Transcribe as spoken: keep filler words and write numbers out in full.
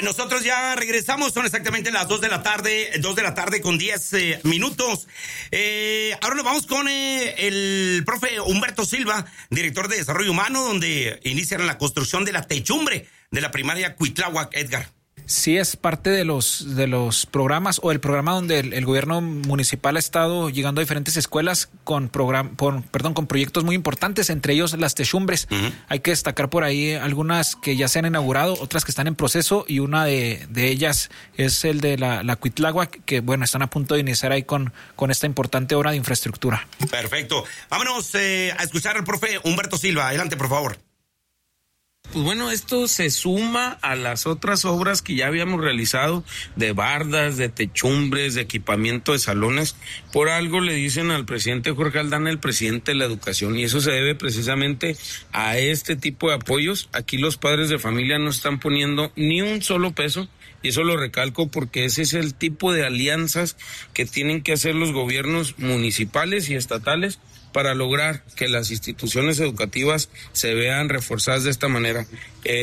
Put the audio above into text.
nosotros ya regresamos, son exactamente las dos de la tarde, dos de la tarde con diez eh, minutos. Eh, ahora nos vamos con eh, el profe Humberto Silva, director de Desarrollo Humano, donde inician la construcción de la techumbre de la primaria Cuitláhuac, Edgar. Sí, es parte de los de los programas o el programa donde el, el gobierno municipal ha estado llegando a diferentes escuelas con program, por, perdón, con proyectos muy importantes, entre ellos las techumbres. Uh-huh. Hay que destacar por ahí algunas que ya se han inaugurado, otras que están en proceso, y una de, de ellas es el de la, la Cuitláhuac, que bueno, están a punto de iniciar ahí con, con esta importante obra de infraestructura. Perfecto. Vámonos eh, a escuchar al profe Humberto Silva. Adelante, por favor. Pues bueno, esto se suma a las otras obras que ya habíamos realizado de bardas, de techumbres, de equipamiento de salones. Por algo le dicen al presidente Jorge Aldana el presidente de la educación, y eso se debe precisamente a este tipo de apoyos. Aquí los padres de familia no están poniendo ni un solo peso, y eso lo recalco porque ese es el tipo de alianzas que tienen que hacer los gobiernos municipales y estatales para lograr que las instituciones educativas se vean reforzadas de esta manera. Eh,